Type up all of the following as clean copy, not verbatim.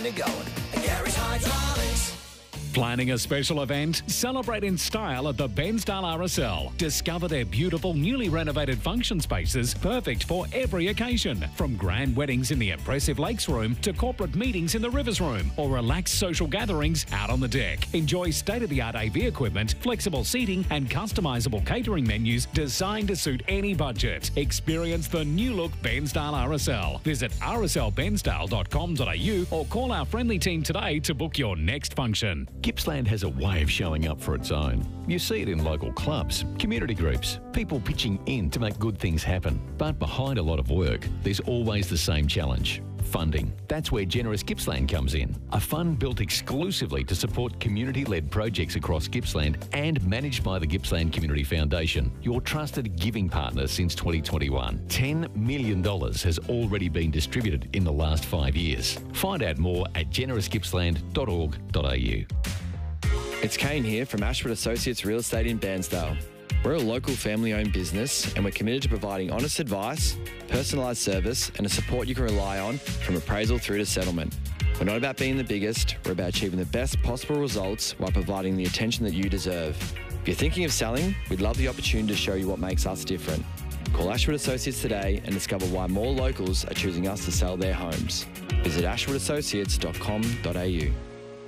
it going. Gary's Hydraulics. Planning a special event? Celebrate in style at the Bensdale RSL. Discover their beautiful, newly renovated function spaces, perfect for every occasion. From grand weddings in the impressive Lakes Room to corporate meetings in the Rivers Room or relaxed social gatherings out on the deck. Enjoy state-of-the-art AV equipment, flexible seating and customisable catering menus designed to suit any budget. Experience the new-look Bensdale RSL. Visit rslbensdale.com.au or call our friendly team today to book your next function. Gippsland has a way of showing up for its own. You see it in local clubs, community groups, people pitching in to make good things happen. But behind a lot of work, there's always the same challenge. Funding. That's where Generous Gippsland comes in. A fund built exclusively to support community-led projects across Gippsland and managed by the Gippsland Community Foundation, your trusted giving partner since 2021. $10 million has already been distributed in the last 5 years. Find out more at generousgippsland.org.au. It's Kane here from Ashford Associates Real Estate in Bairnsdale. We're a local family-owned business and we're committed to providing honest advice, personalised service and a support you can rely on from appraisal through to settlement. We're not about being the biggest, we're about achieving the best possible results while providing the attention that you deserve. If you're thinking of selling, we'd love the opportunity to show you what makes us different. Call Ashford Associates today and discover why more locals are choosing us to sell their homes. Visit ashfordassociates.com.au.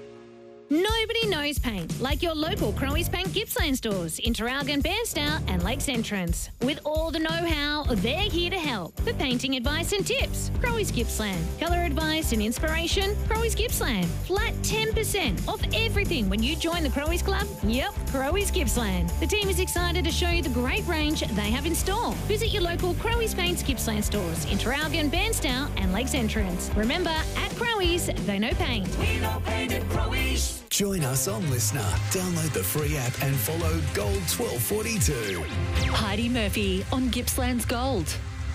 Nobody knows paint like your local Crowe's Paint Gippsland stores in Traralgon, Bairnsdale and Lakes Entrance. With all the know-how, they're here to help. For painting advice and tips, Crowe's Gippsland. Colour advice and inspiration, Crowe's Gippsland. Flat 10% off everything when you join the Crowe's Club. Yep, Crowe's Gippsland. The team is excited to show you the great range they have in store. Visit your local Crowe's Paints Gippsland stores in Traralgon, Bairnsdale and Lakes Entrance. Remember, at Crowe's, they know paint. We know paint at Crowe's. Join us on Listener. Download the free app and follow Gold 1242. Heidi Murphy on Gippsland's Gold.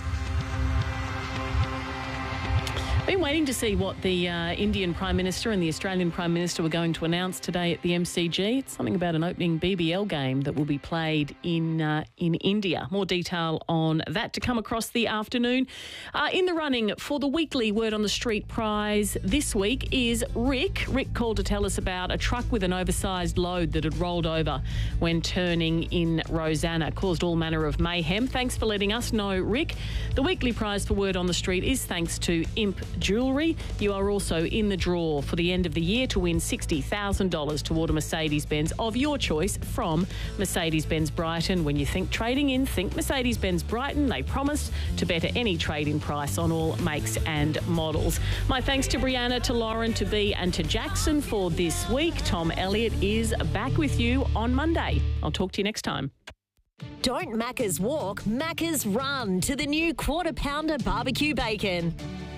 Been waiting to see what the Indian Prime Minister and the Australian Prime Minister were going to announce today at the MCG. It's something about an opening BBL game that will be played in India. More detail on that to come across the afternoon. In the running for the weekly Word on the Street prize this week is Rick. Rick called to tell us about a truck with an oversized load that had rolled over when turning in Rosanna. Caused all manner of mayhem. Thanks for letting us know, Rick. The weekly prize for Word on the Street is thanks to Imp Jewellery. You are also in the draw for the end of the year to win $60,000 toward a Mercedes-Benz of your choice from Mercedes-Benz Brighton. When you think trading in, think Mercedes-Benz Brighton. They promised to better any trade-in price on all makes and models. My thanks to Brianna, to Lauren, to Bea and to Jackson for this week. Tom Elliott is back with you on Monday. I'll talk to you next time. Don't Macca's walk, Macca's run to the new Quarter Pounder barbecue bacon.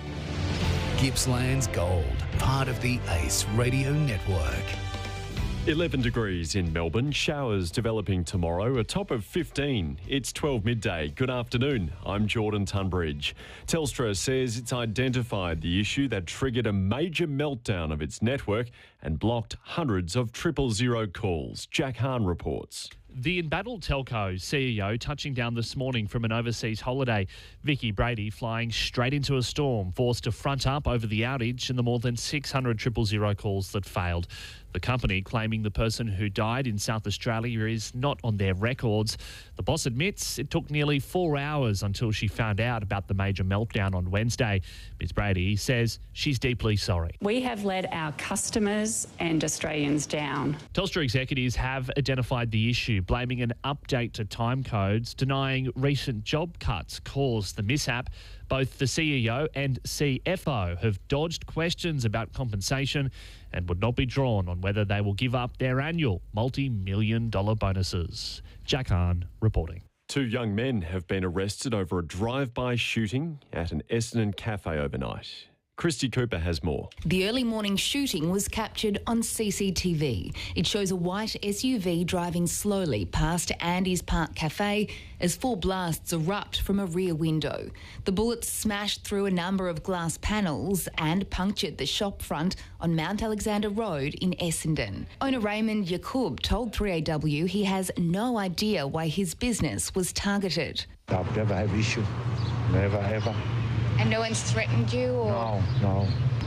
Gippsland's Gold, part of the Ace Radio Network. 11 degrees in Melbourne, showers developing tomorrow, a top of 15. It's 12 midday. Good afternoon. I'm Jordan Tunbridge. Telstra says it's identified the issue that triggered a major meltdown of its network and blocked hundreds of 000 calls. Jack Hahn reports. The embattled telco CEO touching down this morning from an overseas holiday. Vicky Brady flying straight into a storm, forced to front up over the outage and the more than 600 000 calls that failed. The company claiming the person who died in South Australia is not on their records. The boss admits it took nearly 4 hours until she found out about the major meltdown on Wednesday. Ms Brady says she's deeply sorry. We have let our customers and Australians down. Telstra executives have identified the issue, blaming an update to time codes, denying recent job cuts caused the mishap. Both the CEO and CFO have dodged questions about compensation and would not be drawn on whether they will give up their annual multi-million-dollar bonuses. Jack Hahn reporting. 2 young men have been arrested over a drive-by shooting at an Essendon cafe overnight. Christy Cooper has more. The early morning shooting was captured on CCTV. It shows a white SUV driving slowly past Andy's Park Cafe as 4 blasts erupt from a rear window. The bullets smashed through a number of glass panels and punctured the shop front on Mount Alexander Road in Essendon. Owner Raymond Yacoub told 3AW he has no idea why his business was targeted. I've never had issue. Never, ever. And no one's threatened you? Or? No.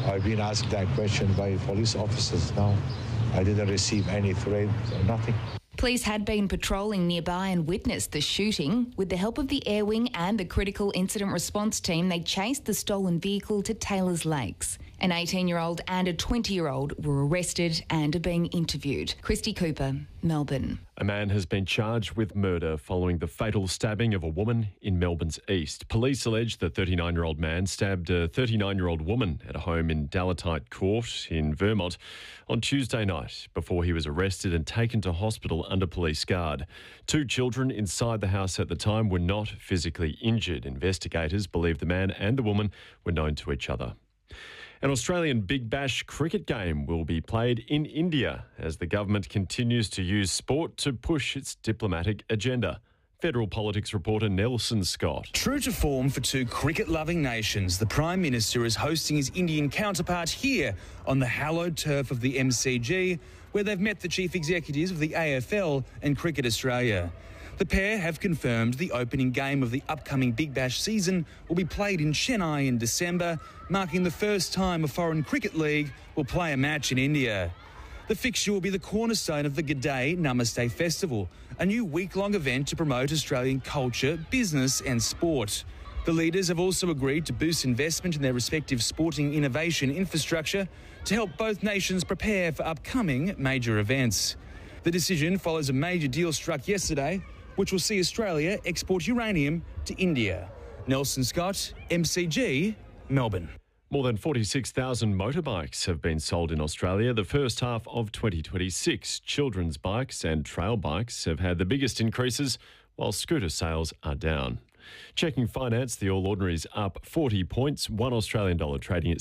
I've been asked that question by police officers now. I didn't receive any threat or nothing. Police had been patrolling nearby and witnessed the shooting. With the help of the Air Wing and the Critical Incident Response Team, they chased the stolen vehicle to Taylors Lakes. An 18-year-old and a 20-year-old were arrested and are being interviewed. Christy Cooper, Melbourne. A man has been charged with murder following the fatal stabbing of a woman in Melbourne's east. Police allege the 39-year-old man stabbed a 39-year-old woman at a home in Dallatite Court in Vermont on Tuesday night before he was arrested and taken to hospital under police guard. 2 children inside the house at the time were not physically injured. Investigators believe the man and the woman were known to each other. An Australian Big Bash cricket game will be played in India as the government continues to use sport to push its diplomatic agenda. Federal politics reporter Nelson Scott. True to form for 2 cricket-loving nations, the Prime Minister is hosting his Indian counterpart here on the hallowed turf of the MCG, where they've met the chief executives of the AFL and Cricket Australia. The pair have confirmed the opening game of the upcoming Big Bash season will be played in Chennai in December, marking the first time a foreign cricket league will play a match in India. The fixture will be the cornerstone of the G'day Namaste Festival, a new week-long event to promote Australian culture, business and sport. The leaders have also agreed to boost investment in their respective sporting innovation infrastructure to help both nations prepare for upcoming major events. The decision follows a major deal struck yesterday, which will see Australia export uranium to India. Nelson Scott, MCG, Melbourne. More than 46,000 motorbikes have been sold in Australia the first half of 2026. Children's bikes and trail bikes have had the biggest increases, while scooter sales are down. Checking finance, the All Ordinary's up 40 points, $1 Australian dollar trading at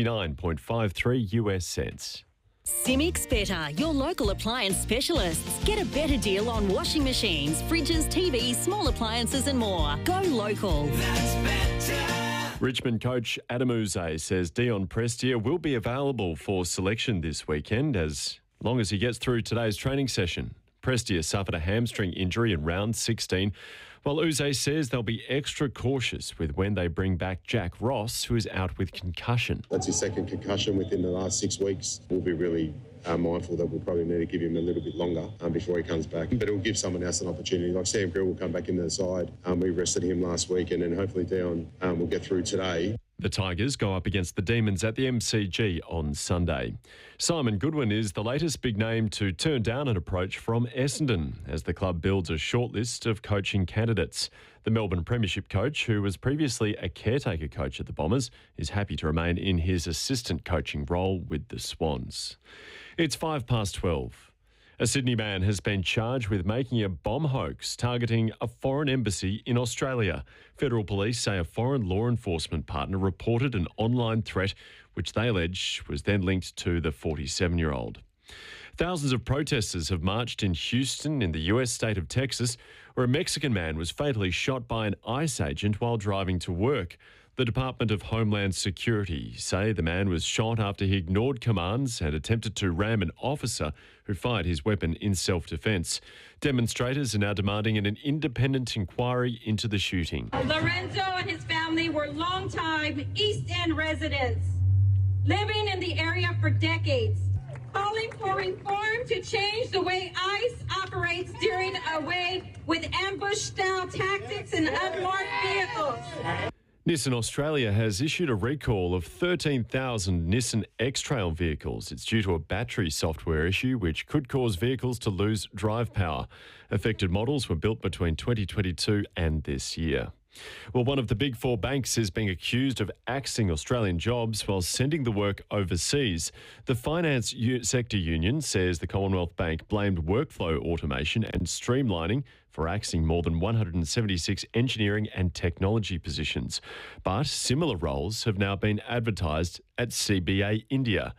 69.53 US cents. Simics Better, your local appliance specialists. Get a better deal on washing machines, fridges, TVs, small appliances and more. Go local. That's better. Richmond coach Adam Uze says Dion Prestia will be available for selection this weekend as long as he gets through today's training session. Prestia suffered a hamstring injury in round 16, while Uze says they'll be extra cautious with when they bring back Jack Ross, who is out with concussion. That's his second concussion within the last 6 weeks. We'll be really mindful that we'll probably need to give him a little bit longer before he comes back. But it'll give someone else an opportunity. Like Sam Grill will come back into the side. We rested him last week, and then hopefully Dion will get through today. The Tigers go up against the Demons at the MCG on Sunday. Simon Goodwin is the latest big name to turn down an approach from Essendon as the club builds a shortlist of coaching candidates. The Melbourne Premiership coach, who was previously a caretaker coach at the Bombers, is happy to remain in his assistant coaching role with the Swans. It's 12:05. A Sydney man has been charged with making a bomb hoax targeting a foreign embassy in Australia. Federal police say a foreign law enforcement partner reported an online threat which they allege was then linked to the 47-year-old. Thousands of protesters have marched in Houston in the US state of Texas, where a Mexican man was fatally shot by an ICE agent while driving to work. The Department of Homeland Security say the man was shot after he ignored commands and attempted to ram an officer who fired his weapon in self-defense. Demonstrators are now demanding an independent inquiry into the shooting. Lorenzo and his family were longtime East End residents, living in the area for decades, calling for reform to change the way ICE operates during a wave with ambush-style tactics and unmarked vehicles. Nissan Australia has issued a recall of 13,000 Nissan X-Trail vehicles. It's due to a battery software issue which could cause vehicles to lose drive power. Affected models were built between 2022 and this year. Well, one of the big four banks is being accused of axing Australian jobs while sending the work overseas. The finance sector union says the Commonwealth Bank blamed workflow automation and streamlining for axing more than 176 engineering and technology positions. But similar roles have now been advertised at CBA India.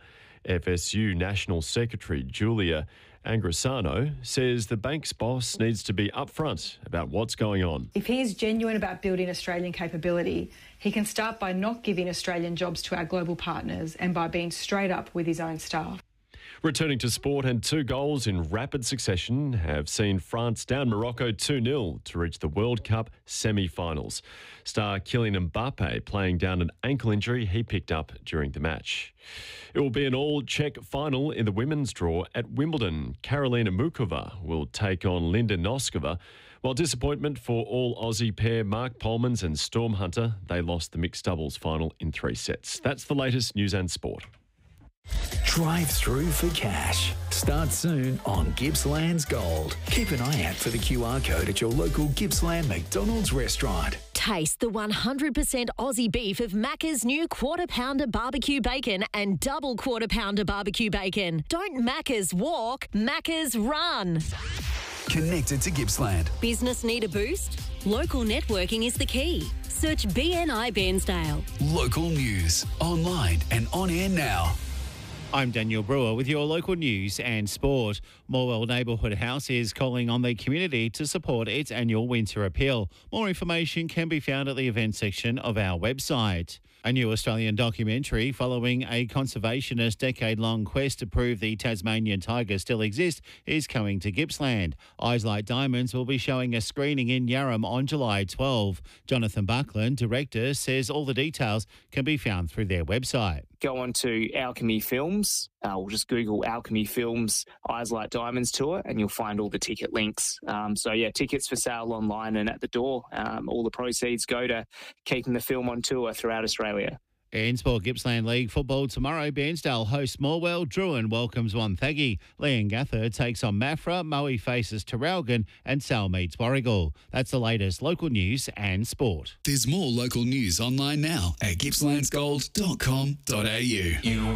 FSU National Secretary Julia Angrisano says the bank's boss needs to be upfront about what's going on. If he is genuine about building Australian capability, he can start by not giving Australian jobs to our global partners and by being straight up with his own staff. Returning to sport, and 2 goals in rapid succession have seen France down Morocco 2-0 to reach the World Cup semi-finals. Star Kylian Mbappe playing down an ankle injury he picked up during the match. It will be an all-Czech final in the women's draw at Wimbledon. Karolina Mukova will take on Linda Noskova, while disappointment for all Aussie pair Mark Polmans and Storm Hunter, they lost the mixed doubles final in 3 sets. That's the latest news and sport. Drive through for cash. Start soon on Gippsland's Gold. Keep an eye out for the QR code at your local Gippsland McDonald's restaurant. Taste the 100% Aussie beef of Macca's new Quarter Pounder barbecue bacon and double Quarter Pounder barbecue bacon. Don't Macca's walk, Macca's run. Connected to Gippsland. Business need a boost? Local networking is the key. Search BNI Bairnsdale. Local news, online and on air now. I'm Daniel Brewer with your local news and sport. Morwell Neighbourhood House is calling on the community to support its annual winter appeal. More information can be found at the events section of our website. A new Australian documentary following a conservationist decade-long quest to prove the Tasmanian tiger still exists is coming to Gippsland. Eyes Like Diamonds will be showing a screening in Yarram on July 12. Jonathan Buckland, director, says all the details can be found through their website. Go on to Alchemy Films, or just Google Alchemy Films Eyes Like Diamonds tour, and you'll find all the ticket links. Tickets for sale online and at the door. All the proceeds go to keeping the film on tour throughout Australia. In Sport Gippsland League football tomorrow, Bairnsdale hosts Morwell, Druin welcomes Wonthaggi, Leongatha takes on Maffra, Moe faces Terralgan and Sal meets Warragul. That's the latest local news and sport. There's more local news online now at gippslandsgold.com.au.